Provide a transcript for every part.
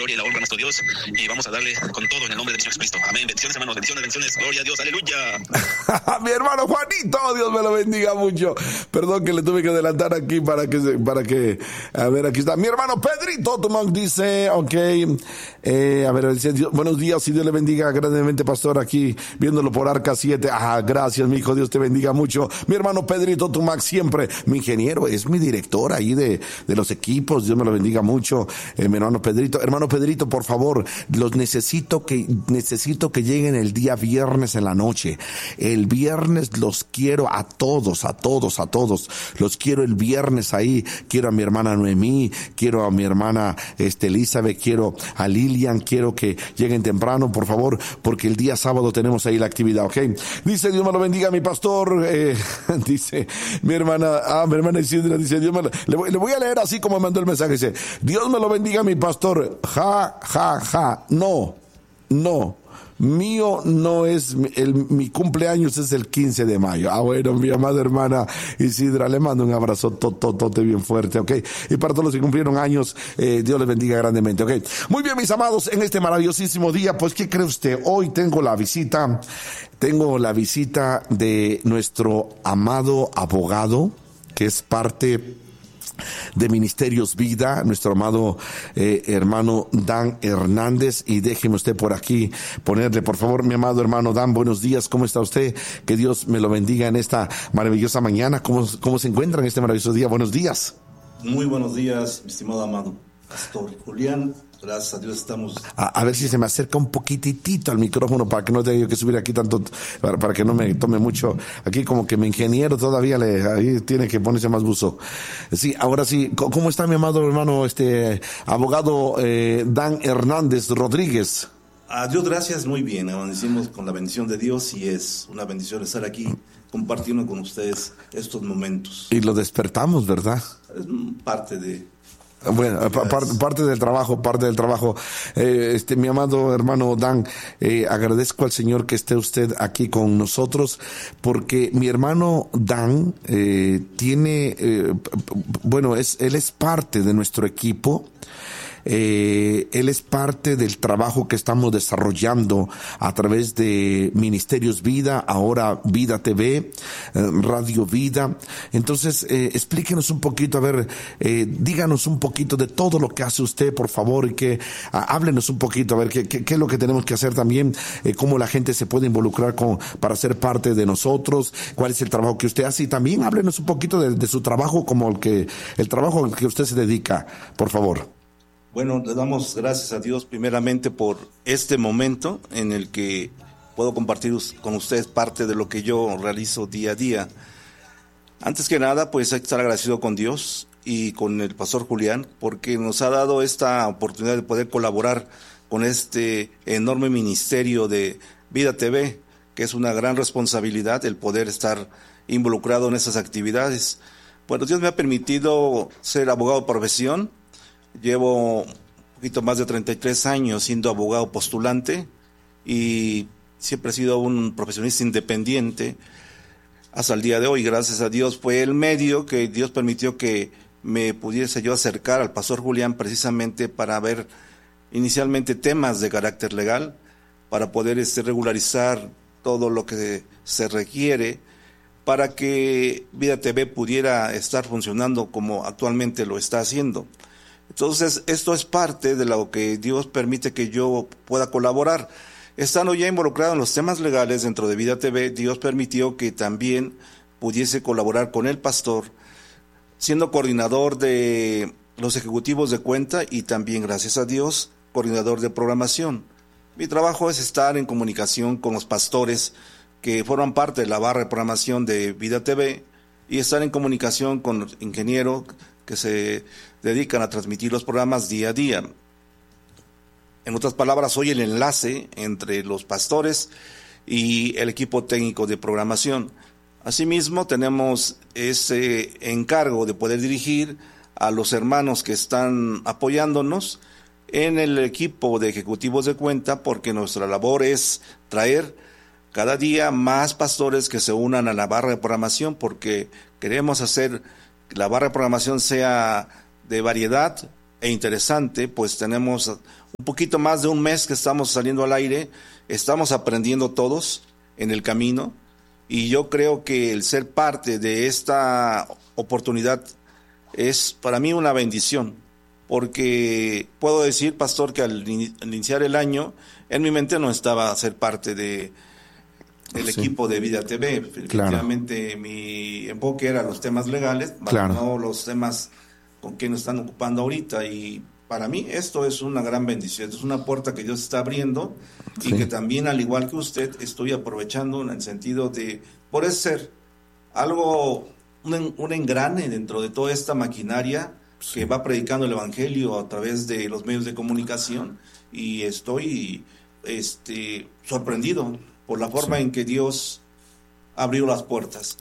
gloria y la honra a nuestro Dios, y vamos a darle con todo en el nombre de Jesucristo. Amén. Bendiciones, hermanos, bendiciones, gloria a Dios, aleluya. Mi hermano Juanito, Dios me lo bendiga mucho. Perdón que le tuve que adelantar aquí para que, a ver, aquí está. Mi hermano Pedrito Tumac dice, a ver, dice, buenos días y Dios le bendiga grandemente, pastor, aquí viéndolo por Arca 7. Gracias, mi hijo, Dios te bendiga mucho. Mi hermano Pedrito Tumac, siempre mi ingeniero, es mi director ahí de los equipos, Dios me lo bendiga mucho. Mi hermano Pedrito, por favor, los necesito que lleguen el día viernes en la noche. El viernes los quiero a todos, los quiero el viernes ahí. Quiero a mi hermana Noemí, quiero a mi hermana Elizabeth, quiero a Lilian, quiero que lleguen temprano, por favor, porque el día sábado tenemos ahí la actividad, ¿ok? Dice, Dios me lo bendiga, mi pastor, dice, mi hermana Isidra, dice, le voy a leer así como mandó el mensaje, dice, Dios me lo bendiga, mi pastor, no, mío no es, mi cumpleaños es el 15 de mayo. Bueno, mi amada hermana Isidra, le mando un abrazo totote bien fuerte, ¿ok? Y para todos los que cumplieron años, Dios les bendiga grandemente, ¿ok? Muy bien, mis amados, en este maravillosísimo día, pues, ¿qué cree usted? Hoy tengo la visita de nuestro amado abogado, que es parte de Ministerios Vida, nuestro amado hermano Dan Hernández. Y déjeme usted por aquí ponerle, por favor, mi amado hermano Dan, buenos días, ¿cómo está usted? Que Dios me lo bendiga en esta maravillosa mañana. ¿Cómo se encuentra en este maravilloso día? Buenos días. Muy buenos días, mi estimado amado pastor Julián. Gracias a Dios estamos. A ver si se me acerca un poquitito al micrófono para que no tenga yo que subir aquí tanto, para que no me tome mucho. Aquí como que mi ingeniero todavía ahí tiene que ponerse más buzo. Sí, ahora sí, ¿cómo está mi amado hermano, abogado Dan Hernández Rodríguez? A Dios gracias, muy bien. Amanecimos con la bendición de Dios y es una bendición estar aquí compartiendo con ustedes estos momentos. Y lo despertamos, ¿verdad? Es parte de... Bueno, parte del trabajo. Mi amado hermano Dan, agradezco al Señor que esté usted aquí con nosotros, porque mi hermano Dan él es parte de nuestro equipo. Él es parte del trabajo que estamos desarrollando a través de Ministerios Vida, ahora Vida TV, Radio Vida. Entonces, explíquenos un poquito, díganos un poquito de todo lo que hace usted, por favor, y háblenos un poquito, qué es lo que tenemos que hacer también, cómo la gente se puede involucrar para ser parte de nosotros, cuál es el trabajo que usted hace, y también háblenos un poquito de su trabajo, como el trabajo al que usted se dedica, por favor. Bueno, le damos gracias a Dios primeramente por este momento en el que puedo compartir con ustedes parte de lo que yo realizo día a día. Antes que nada, pues hay que estar agradecido con Dios y con el pastor Julián, porque nos ha dado esta oportunidad de poder colaborar con este enorme ministerio de Vida TV, que es una gran responsabilidad el poder estar involucrado en esas actividades. Bueno, Dios me ha permitido ser abogado de profesión. Llevo un poquito más de 33 años siendo abogado postulante y siempre he sido un profesionista independiente hasta el día de hoy. Gracias a Dios fue el medio que Dios permitió que me pudiese yo acercar al pastor Julián, precisamente para ver inicialmente temas de carácter legal, para poder regularizar todo lo que se requiere para que Vida TV pudiera estar funcionando como actualmente lo está haciendo. Entonces, esto es parte de lo que Dios permite que yo pueda colaborar. Estando ya involucrado en los temas legales dentro de Vida TV, Dios permitió que también pudiese colaborar con el pastor, siendo coordinador de los ejecutivos de cuenta y también, gracias a Dios, coordinador de programación. Mi trabajo es estar en comunicación con los pastores que forman parte de la barra de programación de Vida TV y estar en comunicación con los ingenieros que se dedican a transmitir los programas día a día. En otras palabras, soy el enlace entre los pastores y el equipo técnico de programación. Asimismo, tenemos ese encargo de poder dirigir a los hermanos que están apoyándonos en el equipo de ejecutivos de cuenta, porque nuestra labor es traer cada día más pastores que se unan a la barra de programación, porque queremos hacer que la barra de programación sea de variedad e interesante, pues tenemos un poquito más de un mes que estamos saliendo al aire, estamos aprendiendo todos en el camino, y yo creo que el ser parte de esta oportunidad es para mí una bendición, porque puedo decir, pastor, que al iniciar el año, en mi mente no estaba ser parte del equipo de Vida TV. Efectivamente, mi enfoque era los temas legales, no los temas con que nos están ocupando ahorita, y para mí esto es una gran bendición, es una puerta que Dios está abriendo, y que también, al igual que usted, estoy aprovechando en el sentido de poder ser algo, un engrane dentro de toda esta maquinaria que va predicando el evangelio a través de los medios de comunicación, y estoy sorprendido por la forma en que Dios abrió las puertas.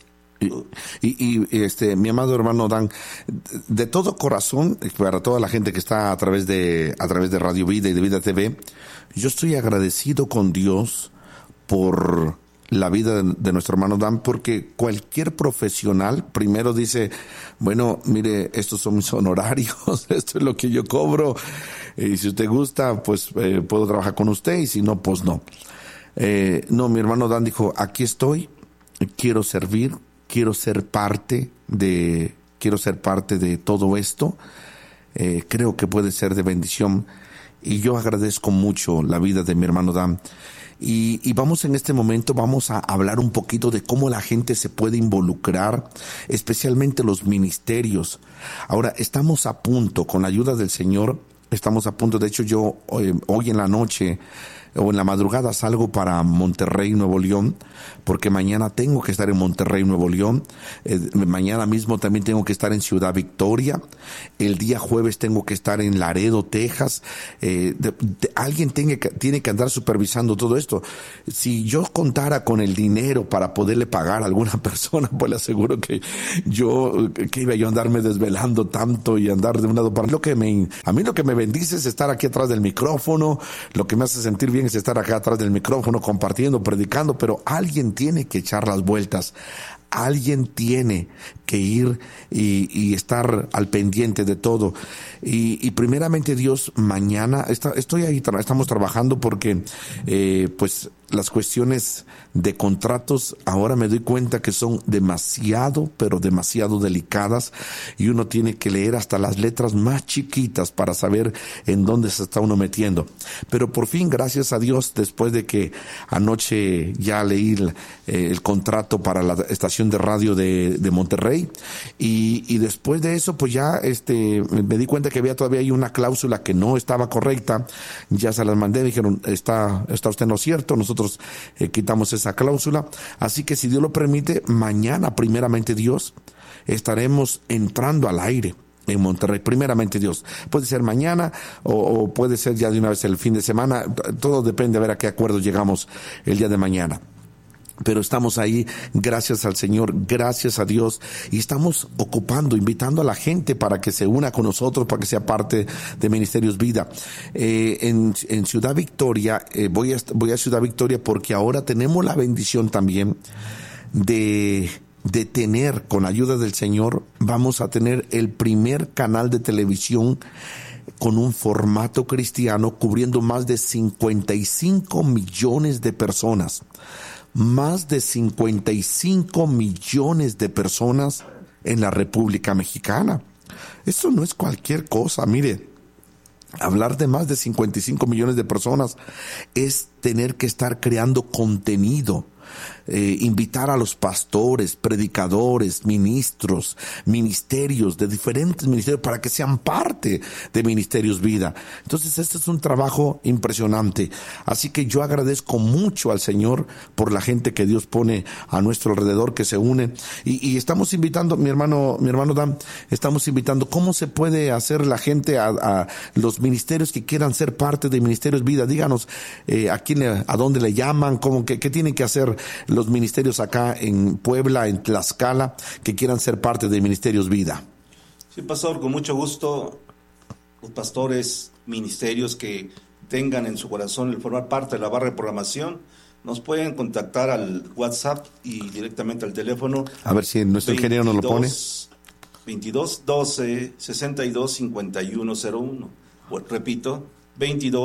Mi amado hermano Dan, de todo corazón, para toda la gente que está a través de Radio Vida y de Vida TV, yo estoy agradecido con Dios por la vida de nuestro hermano Dan, porque cualquier profesional primero dice, bueno, mire, estos son mis honorarios, esto es lo que yo cobro, y si usted gusta, pues puedo trabajar con usted, y si no, pues no. No, mi hermano Dan dijo, aquí estoy, quiero servir, quiero ser parte de todo esto. Creo que puede ser de bendición, y yo agradezco mucho la vida de mi hermano Dan. Y vamos en este momento, vamos a hablar un poquito de cómo la gente se puede involucrar, especialmente los ministerios. Ahora, estamos a punto, con la ayuda del Señor, de hecho yo hoy en la noche o en la madrugada salgo para Monterrey, Nuevo León, porque mañana tengo que estar en Monterrey, Nuevo León. Mañana mismo también tengo que estar en Ciudad Victoria. El día jueves tengo que estar en Laredo, Texas. Alguien tiene que andar supervisando todo esto. Si yo contara con el dinero para poderle pagar a alguna persona, pues le aseguro que iba yo a andarme desvelando tanto y andar de un lado para otro. A mí lo que me bendice es estar aquí atrás del micrófono, lo que me hace sentir bien es estar acá atrás del micrófono, compartiendo, predicando, pero alguien tiene que echar las vueltas. Alguien tiene que ir y estar al pendiente de todo. Y primeramente Dios, mañana, estamos trabajando porque pues las cuestiones de contratos ahora me doy cuenta que son demasiado, pero demasiado delicadas, y uno tiene que leer hasta las letras más chiquitas para saber en dónde se está uno metiendo. Pero por fin, gracias a Dios, después de que anoche ya leí el contrato para la estación de radio de Monterrey, y después de eso pues ya me di cuenta que había todavía ahí una cláusula que no estaba correcta. Ya se las mandé, dijeron, está usted no es cierto, nosotros quitamos esa cláusula. Así que si Dios lo permite, mañana, primeramente Dios, estaremos entrando al aire en Monterrey, primeramente Dios. Puede ser mañana o puede ser ya de una vez el fin de semana, todo depende a ver a qué acuerdo llegamos el día de mañana. Pero estamos ahí, gracias al Señor, gracias a Dios, y estamos invitando a la gente para que se una con nosotros, para que sea parte de Ministerios Vida. En Ciudad Victoria, voy a Ciudad Victoria porque ahora tenemos la bendición también de tener, con la ayuda del Señor, vamos a tener el primer canal de televisión con un formato cristiano cubriendo más de 55 millones de personas. Más de 55 millones de personas en la República Mexicana. Eso no es cualquier cosa, mire. Hablar de más de 55 millones de personas es tener que estar creando contenido. Invitar a los pastores, predicadores, ministros, ministerios de diferentes ministerios para que sean parte de Ministerios Vida. Entonces este es un trabajo impresionante. Así que yo agradezco mucho al Señor por la gente que Dios pone a nuestro alrededor, que se une, y estamos invitando, mi hermano Dan, estamos invitando cómo se puede hacer la gente a los ministerios que quieran ser parte de Ministerios Vida. Díganos a dónde le llaman, qué tienen que hacer los ministerios acá en Puebla, en Tlaxcala, que quieran ser parte de Ministerios Vida. Sí, pastor, con mucho gusto. Los pastores, ministerios que tengan en su corazón el formar parte de la barra de programación, nos pueden contactar al WhatsApp y directamente al teléfono. A ver si nuestro ingeniero nos lo pone. 22 12 62 51 01. Repito, 22